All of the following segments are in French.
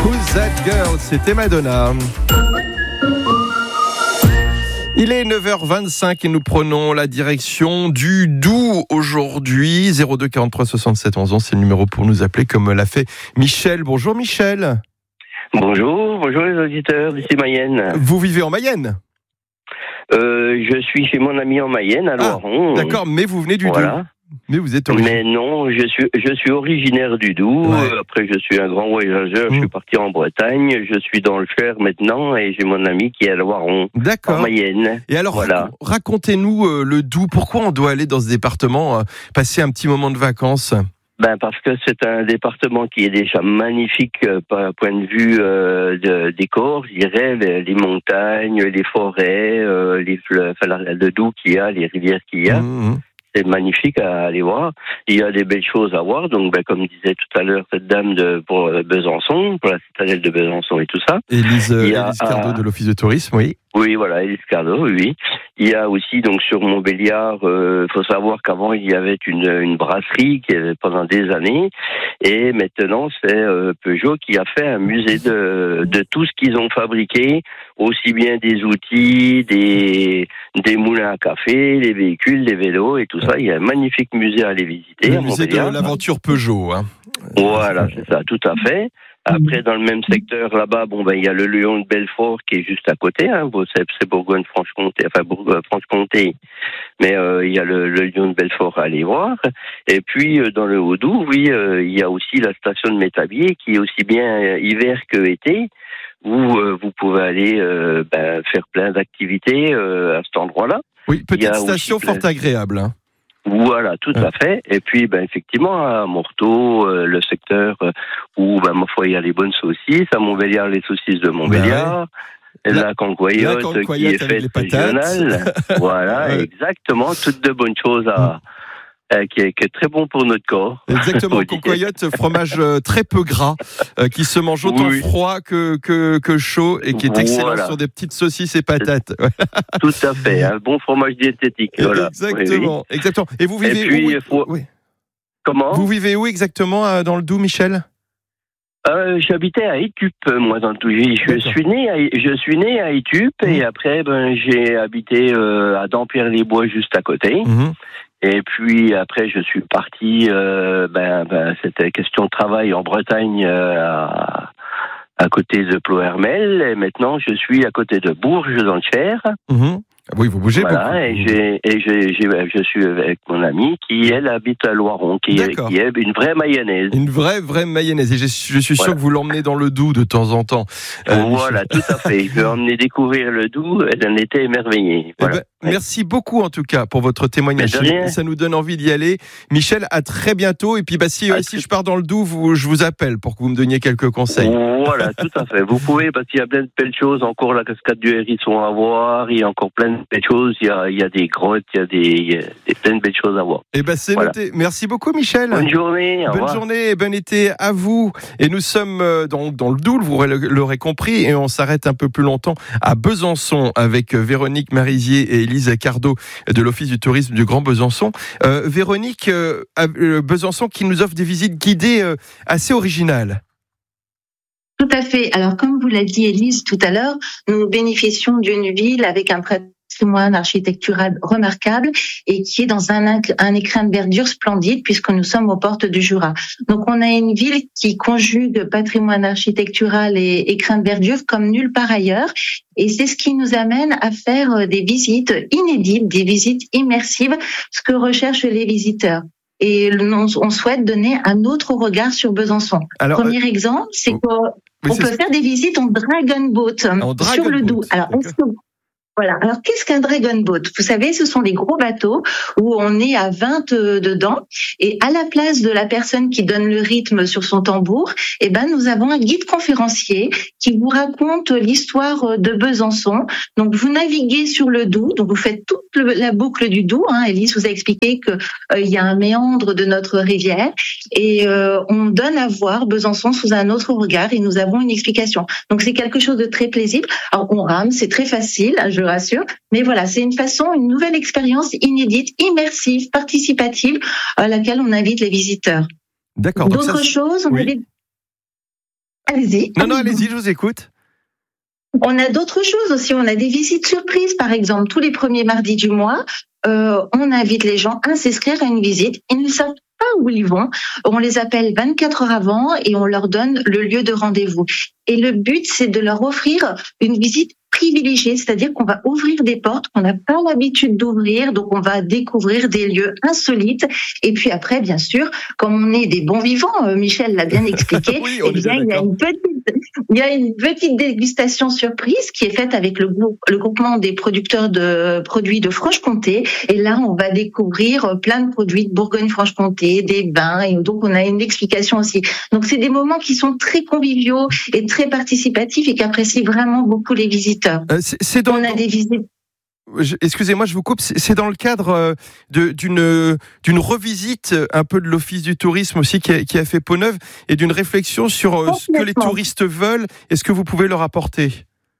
Who's That Girl, c'était Madonna. Il est 9h25 et nous prenons la direction du Doubs aujourd'hui. 02 43 67 11 11, c'est le numéro pour nous appeler comme l'a fait Michel. Bonjour Michel. Bonjour les auditeurs d'ici Mayenne. Vous vivez en Mayenne ? Je suis chez mon ami en Mayenne, à Loiron. D'accord, mais vous venez du Doubs. Mais vous êtes originaire. Mais non, je suis originaire du Doubs. Ouais. Après, je suis un grand voyageur. Je suis parti en Bretagne. Je suis dans le Cher maintenant et j'ai mon ami qui est à Loiron. D'accord. En Mayenne. Et alors, racontez-nous le Doubs. Pourquoi on doit aller dans ce département passer un petit moment de vacances ? Parce que c'est un département qui est déjà magnifique par point de vue de décor, je dirais, les montagnes, les forêts, le Doubs qu'il y a, les rivières qu'il y a. C'est magnifique à aller voir. Il y a des belles choses à voir. Donc, comme disait tout à l'heure cette dame pour Besançon, pour la citadelle de Besançon et tout ça. Élise Cardot de l'Office de tourisme, oui. Oui, voilà, Élise Cardot, oui. Il y a aussi, donc, sur Montbéliard, faut savoir qu'avant, il y avait une brasserie qui avait pendant des années. Et maintenant, c'est Peugeot qui a fait un musée de tout ce qu'ils ont fabriqué, aussi bien des outils, des moulins à café, les véhicules, les vélos et tout ça. Il y a un magnifique musée à aller visiter. Le musée de l'aventure Peugeot, hein. Voilà, c'est ça, tout à fait. Après, dans le même secteur, là-bas, il y a le Lion de Belfort qui est juste à côté, hein. C'est Bourgogne-Franche-Comté, Franche-Comté. Mais, il y a le Lion de Belfort à aller voir. Et puis, dans le Haut-Doubs, oui, il y a aussi la station de Métabier qui est aussi bien hiver que été, où vous pouvez aller, faire plein d'activités, à cet endroit-là. Oui, petite station fort agréable, hein. Voilà, tout à fait. Et puis, effectivement, à Morteau, le secteur où, ma foi, il y a les bonnes saucisses. À Montbéliard, les saucisses de Montbéliard. La Cancoyote qui est faite régionale. Voilà, exactement. Toutes de bonnes choses qui est très bon pour notre corps. Exactement, Cancoyote, fromage très peu gras, qui se mange autant froid que chaud et qui est excellent sur des petites saucisses et patates. Tout à fait, un bon fromage diététique. Voilà. Exactement, exactement. Et vous vivez où Comment ? Vous vivez où exactement dans le Doubs, Michel ? J'habitais à Étup, moi, dans le Doubs. Je suis né à Étup et après, j'ai habité à Dampierre-les-Bois, juste à côté. Et puis après, je suis parti. C'était question de travail en Bretagne, à côté de Ploërmel. Et maintenant, je suis à côté de Bourges, dans le Cher. Oui, vous bougez beaucoup. Je suis avec mon ami qui, elle, habite à Loiron, qui est une vraie mayonnaise. Une vraie mayonnaise. Et je suis sûr que vous l'emmenez dans le Doubs de temps en temps. Voilà, tout à fait. Je vais emmener découvrir le Doubs. Elle en était émerveillée. Voilà. Merci beaucoup, en tout cas, pour votre témoignage. Ça nous donne envie d'y aller. Michel, à très bientôt. Et puis, si je pars dans le Doubs, je vous appelle pour que vous me donniez quelques conseils. Voilà, tout à fait. Vous pouvez, parce qu'il y a plein de belles choses. Encore la cascade du Hérisson à voir. Il y a encore plein de belles choses. Il y a des grottes, il y a plein de belles choses à voir. C'est noté. Merci beaucoup, Michel. Bonne journée. Bonne journée et bon été à vous. Et nous sommes donc dans le Doubs, vous l'aurez compris, et on s'arrête un peu plus longtemps à Besançon avec Véronique Marizier et Élise Cardot de l'Office du tourisme du Grand Besançon. Véronique, Besançon qui nous offre des visites guidées assez originales. Tout à fait. Alors, comme vous l'a dit Élise tout à l'heure, nous bénéficions d'une ville avec un patrimoine architectural remarquable et qui est dans un écrin de verdure splendide puisque nous sommes aux portes du Jura. Donc, on a une ville qui conjugue patrimoine architectural et écrin de verdure comme nulle part ailleurs. Et c'est ce qui nous amène à faire des visites inédites, des visites immersives, ce que recherchent les visiteurs. Et on souhaite donner un autre regard sur Besançon. Alors, premier exemple, c'est qu'on peut faire des visites en dragon boat sur le Doubs. Alors, voilà. Alors, qu'est-ce qu'un dragon boat ? Vous savez, ce sont des gros bateaux où on est à 20 dedans. Et à la place de la personne qui donne le rythme sur son tambour, nous avons un guide conférencier qui vous raconte l'histoire de Besançon. Donc, vous naviguez sur le Doubs. Donc, vous faites toute la boucle du Doubs. Élise vous a expliqué que il y a un méandre de notre rivière. Et on donne à voir Besançon sous un autre regard. Et nous avons une explication. Donc, c'est quelque chose de très plaisible. Alors, on rame, c'est très facile, je rassure. Mais voilà, c'est une nouvelle expérience inédite, immersive, participative, à laquelle on invite les visiteurs. D'accord. D'autres choses, Allez-y. Non, allez-y, je vous écoute. On a d'autres choses aussi. On a des visites surprises, par exemple. Tous les premiers mardis du mois, on invite les gens à s'inscrire à une visite. Ils ne savent pas où ils vont. On les appelle 24 heures avant et on leur donne le lieu de rendez-vous. Et le but, c'est de leur offrir une visite privilégiée, c'est-à-dire qu'on va ouvrir des portes qu'on n'a pas l'habitude d'ouvrir, donc on va découvrir des lieux insolites. Et puis après, bien sûr, comme on est des bons vivants, Michel l'a bien expliqué, oui, il y a une petite dégustation surprise qui est faite avec le groupement des producteurs de produits de Franche-Comté. Et là, on va découvrir plein de produits de Bourgogne-Franche-Comté, des vins, et donc on a une explication aussi. Donc c'est des moments qui sont très conviviaux et très participatifs et qu'apprécient vraiment beaucoup les visiteurs. On a des visites. Excusez-moi, je vous coupe. C'est dans le cadre d'une revisite un peu de l'Office du tourisme aussi qui a fait peau neuve et d'une réflexion sur ce que les touristes veulent et ce que vous pouvez leur apporter.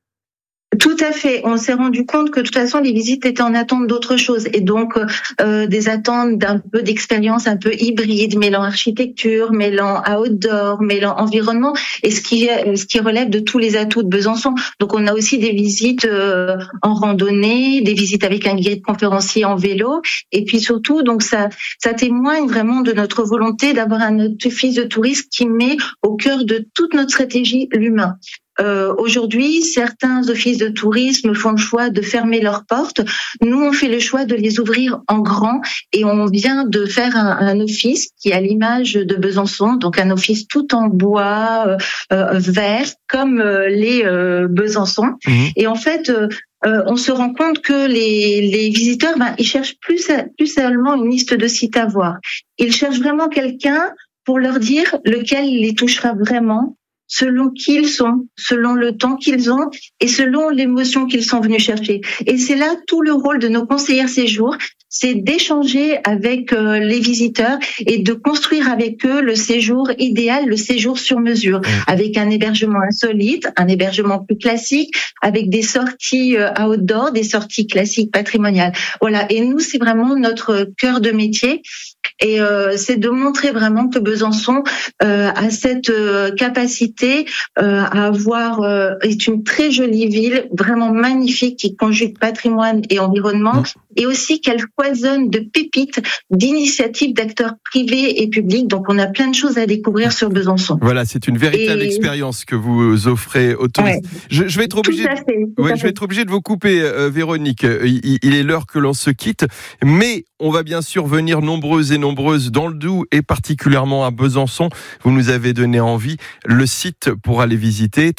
Tout à fait. On s'est rendu compte que de toute façon les visites étaient en attente d'autre chose et donc des attentes d'un peu d'expérience un peu hybride, mêlant architecture, mêlant outdoor, mêlant environnement et ce qui relève de tous les atouts de Besançon. Donc on a aussi des visites en randonnée, des visites avec un guide conférencier en vélo et puis surtout donc ça témoigne vraiment de notre volonté d'avoir un office de tourisme qui met au cœur de toute notre stratégie l'humain. Aujourd'hui, certains offices de tourisme font le choix de fermer leurs portes. Nous, on fait le choix de les ouvrir en grand et on vient de faire un office qui est à l'image de Besançon, donc un office tout en bois, vert, comme les Besançon. Mmh. Et en fait, on se rend compte que les visiteurs, ils cherchent plus seulement une liste de sites à voir. Ils cherchent vraiment quelqu'un pour leur dire lequel les touchera vraiment, selon qui ils sont, selon le temps qu'ils ont et selon l'émotion qu'ils sont venus chercher. Et c'est là tout le rôle de nos conseillères séjour, c'est d'échanger avec les visiteurs et de construire avec eux le séjour idéal, le séjour sur mesure, avec un hébergement insolite, un hébergement plus classique, avec des sorties outdoor, des sorties classiques patrimoniales. Voilà. Et nous, c'est vraiment notre cœur de métier. Et c'est de montrer vraiment que Besançon a cette capacité à avoir est une très jolie ville, vraiment magnifique, qui conjugue patrimoine et environnement, et aussi qu'elle foisonne de pépites, d'initiatives d'acteurs privés et publics. Donc on a plein de choses à découvrir sur Besançon. Voilà, c'est une véritable expérience que vous offrez aux touristes. Ouais. Je vais être obligé. Je vais être obligé de vous couper, Véronique. Il est l'heure que l'on se quitte, mais on va bien sûr venir nombreuses et nombreuses dans le Doubs et particulièrement à Besançon. Vous nous avez donné envie. Le site pour aller visiter,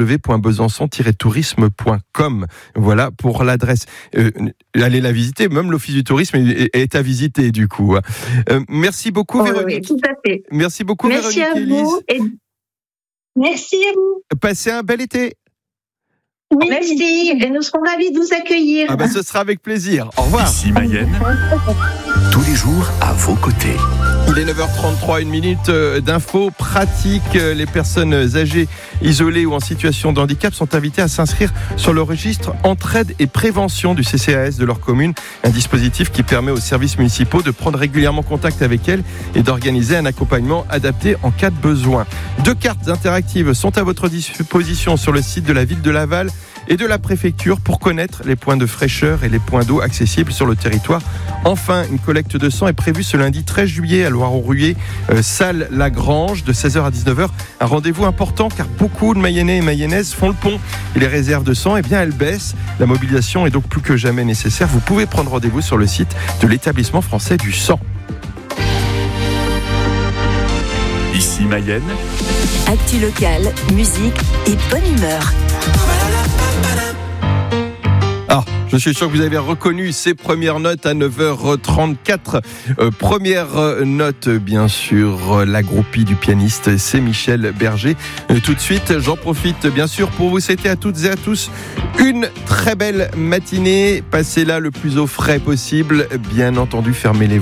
www.besançon-tourisme.com. Voilà pour l'adresse. Allez la visiter, même l'Office du tourisme est à visiter du coup. Merci beaucoup, Véronique. Oui, tout à fait. Merci beaucoup, merci Véronique. À vous. Merci à vous. Passez un bel été. Oui. Merci, et nous serons ravis de vous accueillir. Ce sera avec plaisir. Au revoir. Ici Mayenne, tous les jours à vos côtés. Il est 9h33, une minute d'infos pratiques. Les personnes âgées, isolées ou en situation de handicap sont invitées à s'inscrire sur le registre Entraide et Prévention du CCAS de leur commune. Un dispositif qui permet aux services municipaux de prendre régulièrement contact avec elles et d'organiser un accompagnement adapté en cas de besoin. 2 cartes interactives sont à votre disposition sur le site de la ville de Laval et de la préfecture pour connaître les points de fraîcheur et les points d'eau accessibles sur le territoire. Enfin, une collecte de sang est prévue ce lundi 13 juillet à Loire-au-Ruyer, salle Lagrange, de 16h à 19h. Un rendez-vous important car beaucoup de Mayennais et Mayennaises font le pont et les réserves de sang, elles baissent. La mobilisation est donc plus que jamais nécessaire. Vous pouvez prendre rendez-vous sur le site de l'Établissement français du sang. Ici Mayenne. Actu locale, musique et bonne humeur. Je suis sûr que vous avez reconnu ces premières notes à 9h34. Première note, bien sûr, la groupie du pianiste, c'est Michel Berger. Tout de suite, j'en profite, bien sûr, pour vous souhaiter à toutes et à tous une très belle matinée. Passez-la le plus au frais possible. Bien entendu, fermez les